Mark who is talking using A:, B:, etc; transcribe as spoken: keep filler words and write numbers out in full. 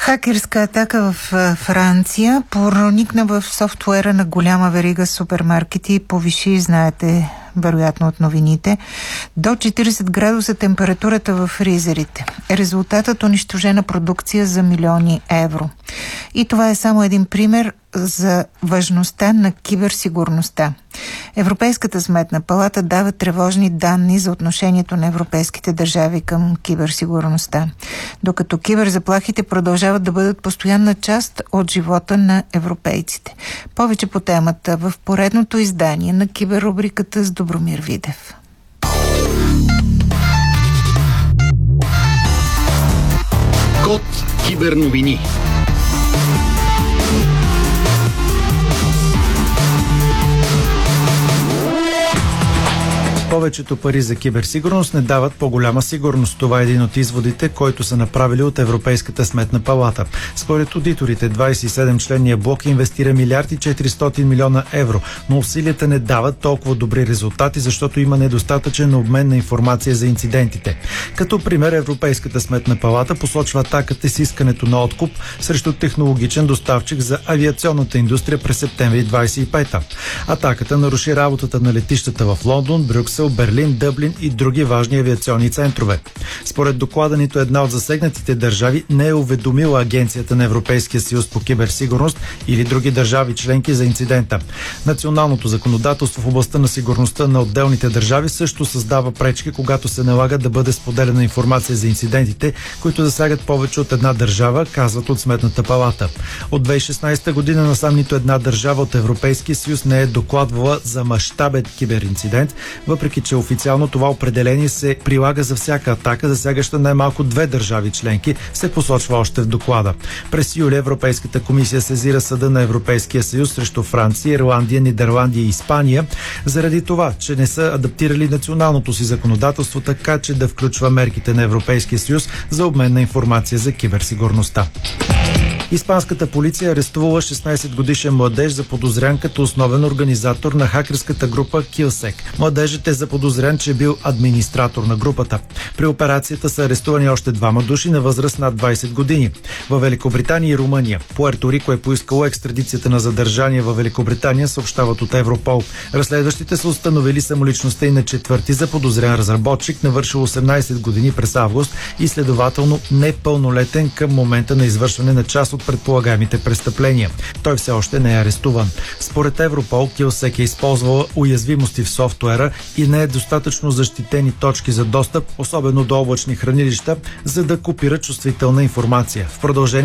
A: Хакерска атака в Франция проникна в софтуера на голяма верига супермаркети и повиши, знаете, вероятно от новините, до четирийсет градуса температурата в фризерите. Резултатът унищожена продукция за милиони евро. И това е само един пример за важността на киберсигурността. Европейската сметна палата дава тревожни данни за отношението на европейските държави към киберсигурността, докато киберзаплахите продължават да бъдат постоянна част от живота на европейците. Повече по темата в поредното издание на киберрубриката с Добромир Видев.
B: Код киберновини.
C: Повечето пари за киберсигурност не дават по-голяма сигурност. Това е един от изводите, който са направили от Европейската сметна палата. Според аудиторите, двадесет и седем членния блок инвестира милиард и четиристотин милиона евро, но усилията не дават толкова добри резултати, защото има недостатъчен обмен на информация за инцидентите. Като пример, Европейската сметна палата посочва атаката с искането на откуп срещу технологичен доставчик за авиационната индустрия през септември двадесет и пета. Атаката наруши работата на летищата в Лондон, Брюксел, Берлин, Дъблин и други важни авиационни центрове. Според доклада, нито една от засегнатите държави не е уведомила Агенцията на Европейския съюз по киберсигурност или други държави членки за инцидента. Националното законодателство в областта на сигурността на отделните държави също създава пречки, когато се налага да бъде споделена информация за инцидентите, които засягат повече от една държава, казват от Сметната палата. От двадесет и шестнадесета година насам нито една държава от Европейския съюз не е докладвала за мащабен киберинцидент, въпреки че официално това определение се прилага за всяка атака, засягаща най-малко две държави членки, се посочва още в доклада. През юли Европейската комисия сезира Съда на Европейския съюз срещу Франция, Ирландия, Нидерландия и Испания, заради това, че не са адаптирали националното си законодателство така, че да включва мерките на Европейския съюз за обмен на информация за киберсигурността. Испанската полиция арестувала шестнадесет годишен младеж, заподозрян като основен организатор на хакерската група Killsec. Младежът е заподозрян, че е бил администратор на групата. При операцията са арестувани още двама души на възраст над двадесет години. Във Великобритания и Румъния. Пуерто Рико е поискало екстрадицията на задържание във Великобритания, съобщават от Европол. Разследващите са установили самоличността и на четвърти заподозрян разработчик, навършил осемнадесет години през август и следователно непълнолетен към момента на извършване на част от предполагаемите престъпления. Той все още не е арестуван. Според Европол, Killsec е използвала уязвимости в софтуера и не е достатъчно защитени точки за достъп, особено до облачни хранилища, за да копира чувствителна информация. В продължение